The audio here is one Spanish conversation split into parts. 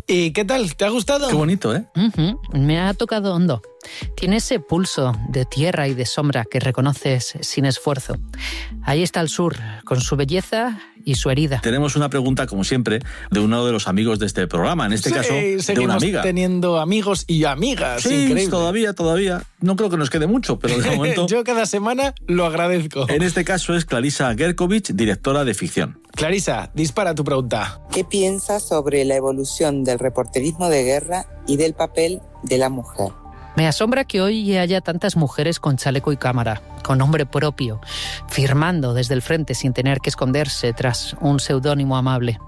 ¿Y qué tal? ¿Te ha gustado? Qué bonito, ¿eh? Me ha tocado hondo. Tiene ese pulso de tierra y de sombra que reconoces sin esfuerzo. Ahí está el sur, con su belleza y su herida. Tenemos una pregunta, como siempre, de uno de los amigos de este programa. En este caso, de una amiga. Teniendo amigos y amigas. Sí, increíble. todavía. No creo que nos quede mucho, pero de momento... Yo cada semana lo agradezco. En este caso es Clarisa Gerkovich, directora de ficción. Clarisa, dispara tu pregunta. ¿Qué piensas sobre la evolución del reporterismo de guerra y del papel de la mujer? Me asombra que hoy haya tantas mujeres con chaleco y cámara, con nombre propio, firmando desde el frente sin tener que esconderse tras un seudónimo amable.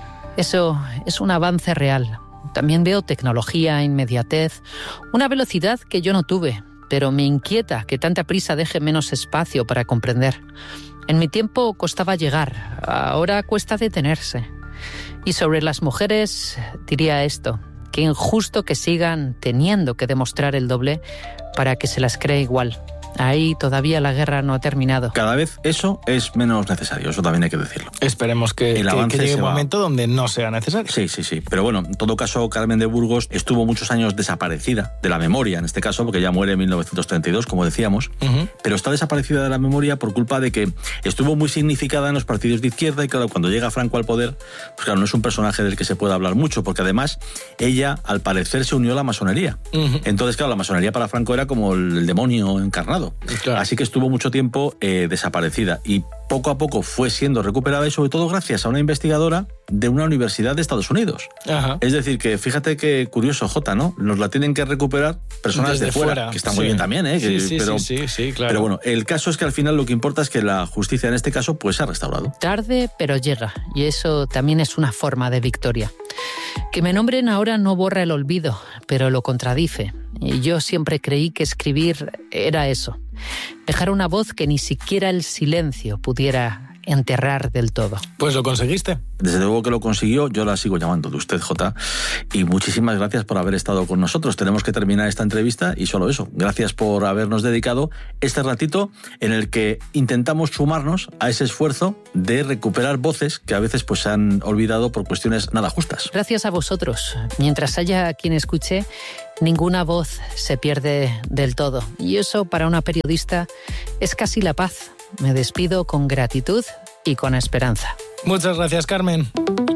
Eso es un avance real. También veo tecnología, inmediatez, una velocidad que yo no tuve, pero me inquieta que tanta prisa deje menos espacio para comprender. En mi tiempo costaba llegar, ahora cuesta detenerse. Y sobre las mujeres diría esto: qué injusto que sigan teniendo que demostrar el doble para que se las cree igual. Ahí todavía la guerra no ha terminado. Cada vez eso es menos necesario, eso también hay que decirlo. Esperemos que llegue un momento donde no sea necesario. Sí. Pero bueno, en todo caso, Carmen de Burgos estuvo muchos años desaparecida de la memoria, en este caso, porque ya muere en 1932, como decíamos, pero está desaparecida de la memoria por culpa de que estuvo muy significada en los partidos de izquierda y claro, cuando llega Franco al poder, pues claro, no es un personaje del que se pueda hablar mucho, porque además ella, al parecer, se unió a la masonería. Entonces, claro, la masonería para Franco era como el demonio encarnado. Claro. Así que estuvo mucho tiempo desaparecida y poco a poco fue siendo recuperada y sobre todo gracias a una investigadora de una universidad de Estados Unidos. Ajá. Es decir, que fíjate que curioso, Jota, ¿no? Nos la tienen que recuperar personas desde de fuera, que está muy bien también, ¿eh? Sí, claro. Pero bueno, el caso es que al final lo que importa es que la justicia en este caso pues se ha restaurado. Tarde, pero llega, y eso también es una forma de victoria. Que me nombren ahora no borra el olvido, pero lo contradice. Y yo siempre creí que escribir era eso, dejar una voz que ni siquiera el silencio pudiera enterrar del todo. Pues lo conseguiste. Desde luego que lo consiguió, yo la sigo llamando de usted, Jota, y muchísimas gracias por haber estado con nosotros. Tenemos que terminar esta entrevista y solo eso. Gracias por habernos dedicado este ratito en el que intentamos sumarnos a ese esfuerzo de recuperar voces que a veces pues se han olvidado por cuestiones nada justas. Gracias a vosotros. Mientras haya quien escuche, ninguna voz se pierde del todo. Y eso para una periodista es casi la paz. Me despido con gratitud y con esperanza. Muchas gracias, Carmen.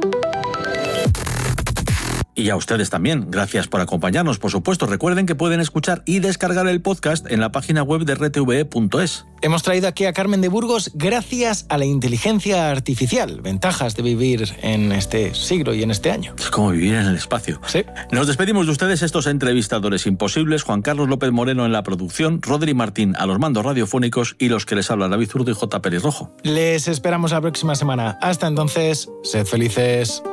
Y a ustedes también, gracias por acompañarnos, por supuesto. Recuerden que pueden escuchar y descargar el podcast en la página web de rtve.es. Hemos traído aquí a Carmen de Burgos gracias a la inteligencia artificial. Ventajas de vivir en este siglo y en este año. Es como vivir en el espacio. Sí. Nos despedimos de ustedes, estos entrevistadores imposibles. Juan Carlos López Moreno en la producción, Rodri Martín a los mandos radiofónicos y los que les hablan David Zurdo y J. Pérez Rojo. Les esperamos la próxima semana. Hasta entonces, sed felices.